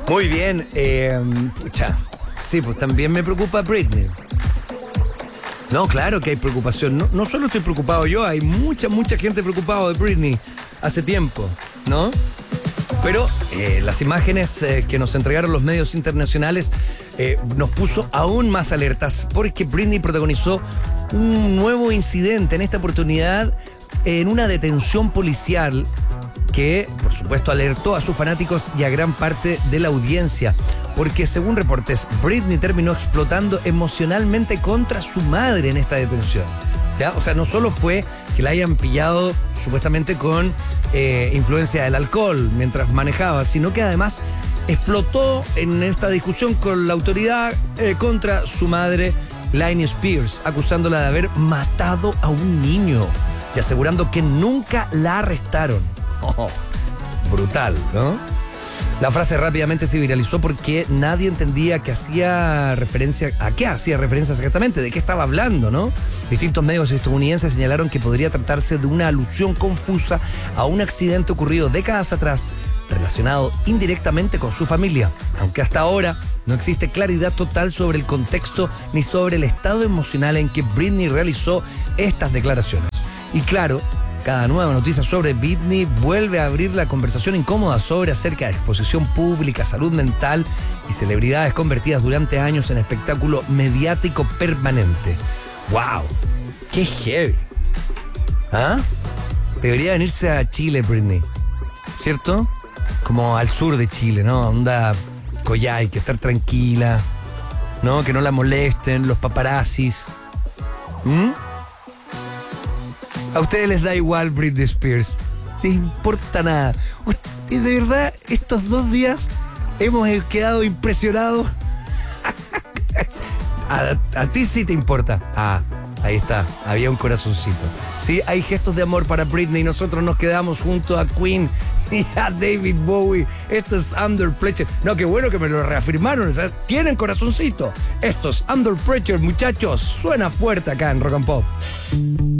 Muy bien. Pucha. Sí, pues también me preocupa Britney. No, claro que hay preocupación. No solo estoy preocupado yo, hay mucha gente preocupada de Britney hace tiempo, ¿no? Pero las imágenes que nos entregaron los medios internacionales nos puso aún más alertas porque Britney protagonizó un nuevo incidente, en esta oportunidad en una detención policial que, por supuesto, alertó a sus fanáticos y a gran parte de la audiencia, porque según reportes, Britney terminó explotando emocionalmente contra su madre en esta detención. ¿Ya? O sea, no solo fue que la hayan pillado supuestamente con influencia del alcohol mientras manejaba, sino que además explotó en esta discusión con la autoridad contra su madre, Britney Spears, acusándola de haber matado a un niño y asegurando que nunca la arrestaron. Oh, brutal, ¿no? La frase rápidamente se viralizó porque nadie entendía a qué hacía referencia exactamente, de qué estaba hablando, ¿no? Distintos medios estadounidenses señalaron que podría tratarse de una alusión confusa a un accidente ocurrido décadas atrás, relacionado indirectamente con su familia, aunque hasta ahora no existe claridad total sobre el contexto ni sobre el estado emocional en que Britney realizó estas declaraciones. Y claro, cada nueva noticia sobre Britney vuelve a abrir la conversación incómoda acerca de exposición pública, salud mental y celebridades convertidas durante años en espectáculo mediático permanente. ¡Wow! ¡Qué heavy! ¿Ah? Debería venirse a Chile, Britney, ¿cierto? Como al sur de Chile, ¿no? Onda Coyhai, que estar tranquila, ¿no? Que no la molesten los paparazzis. A ustedes les da igual Britney Spears. No les importa nada. Y de verdad, estos 2 días hemos quedado impresionados. A ti sí te importa. Ah, ahí está. Había un corazoncito. Sí, hay gestos de amor para Britney. Nosotros nos quedamos junto a Queen y a David Bowie. Esto es Under Pressure. No, qué bueno que me lo reafirmaron. O sea, tienen corazoncito. Esto es Under Pressure, muchachos. Suena fuerte acá en Rock and Pop.